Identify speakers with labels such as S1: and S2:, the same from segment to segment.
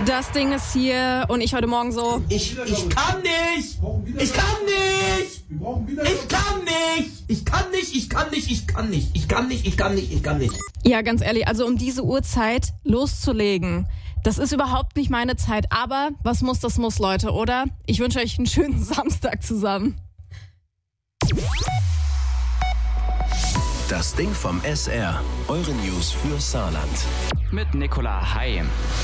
S1: Das Ding ist hier und ich heute Morgen so...
S2: Ich kann nicht! Ich kann nicht! Ich kann nicht!
S1: Ja, ganz ehrlich, also um diese Uhrzeit loszulegen, das ist überhaupt nicht meine Zeit. Aber was muss, das muss, Leute, oder? Ich wünsche euch einen schönen Samstag zusammen.
S3: Das Ding vom SR. Eure News für Saarland.
S4: Mit Nicola. Hi.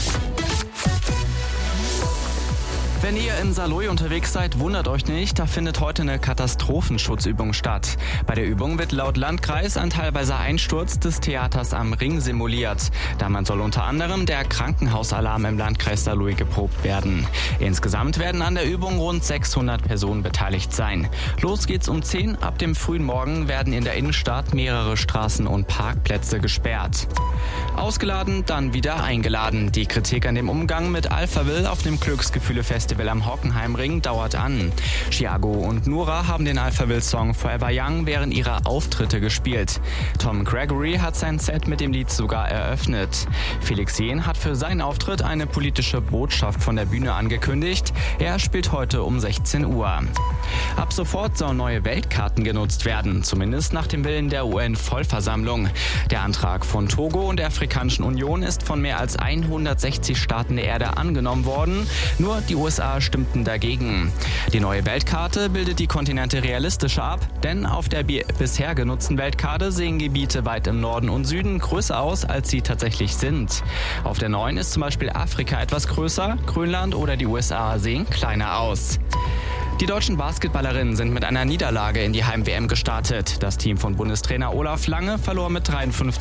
S4: Wenn ihr in Saarlouis unterwegs seid, wundert euch nicht, da findet heute eine Katastrophenschutzübung statt. Bei der Übung wird laut Landkreis ein teilweise Einsturz des Theaters am Ring simuliert. Damit soll unter anderem der Krankenhausalarm im Landkreis Saarlouis geprobt werden. Insgesamt werden an der Übung rund 600 Personen beteiligt sein. Los geht's um 10. Ab dem frühen Morgen werden in der Innenstadt mehrere Straßen und Parkplätze gesperrt. Ausgeladen, dann wieder eingeladen. Die Kritik an dem Umgang mit Alphaville auf dem Glücksgefühle-Festival am Hockenheimring dauert an. Chiago und Nura haben den Alphaville-Song Forever Young während ihrer Auftritte gespielt. Tom Gregory hat sein Set mit dem Lied sogar eröffnet. Felix Jähn hat für seinen Auftritt eine politische Botschaft von der Bühne angekündigt. Er spielt heute um 16 Uhr. Ab sofort sollen neue Weltkarten genutzt werden, zumindest nach dem Willen der UN-Vollversammlung. Der Antrag von Togo und der Afrikanischen Union ist von mehr als 160 Staaten der Erde angenommen worden. Nur die USA stimmten dagegen. Die neue Weltkarte bildet die Kontinente realistischer ab, denn auf der bisher genutzten Weltkarte sehen Gebiete weit im Norden und Süden größer aus, als sie tatsächlich sind. Auf der neuen ist zum Beispiel Afrika etwas größer, Grönland oder die USA sehen kleiner aus. Die deutschen Basketballerinnen sind mit einer Niederlage in die Heim-WM gestartet. Das Team von Bundestrainer Olaf Lange verlor mit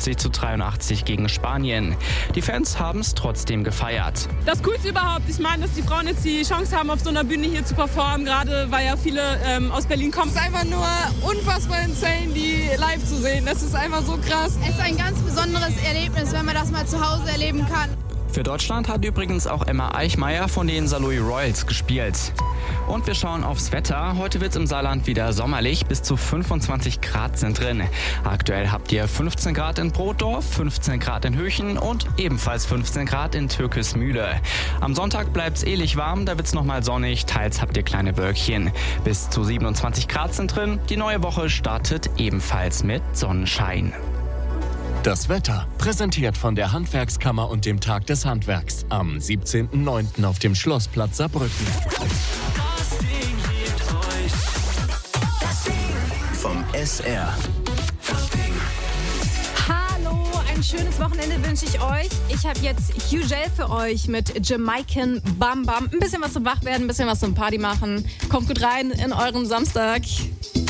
S4: 53-83 gegen Spanien. Die Fans haben es trotzdem gefeiert.
S5: Das Coolste überhaupt. Ich meine, dass die Frauen jetzt die Chance haben, auf so einer Bühne hier zu performen, gerade weil ja viele aus Berlin kommen. Es ist einfach nur unfassbar insane, die live zu sehen. Das ist einfach so krass.
S6: Es ist ein ganz besonderes Erlebnis, wenn man das mal zu Hause erleben kann.
S4: Für Deutschland hat übrigens auch Emma Eichmeier von den Saarlouis Royals gespielt. Und wir schauen aufs Wetter. Heute wird es im Saarland wieder sommerlich. Bis zu 25 Grad sind drin. Aktuell habt ihr 15 Grad in Brotdorf, 15 Grad in Höchen und ebenfalls 15 Grad in Türkismühle. Am Sonntag bleibt es ähnlich warm, da wird es nochmal sonnig. Teils habt ihr kleine Wölkchen. Bis zu 27 Grad sind drin. Die neue Woche startet ebenfalls mit Sonnenschein.
S3: Das Wetter, präsentiert von der Handwerkskammer und dem Tag des Handwerks am 17.09. auf dem Schlossplatz Saarbrücken.
S7: Das Ding liebt euch. Das Ding
S3: Vom SR.
S7: Das Ding.
S1: Hallo, ein schönes Wochenende wünsche ich euch. Ich habe jetzt Hugel für euch mit Jamaican Bam Bam. Ein bisschen was zum Wachwerden, ein bisschen was zum Party machen. Kommt gut rein in euren Samstag.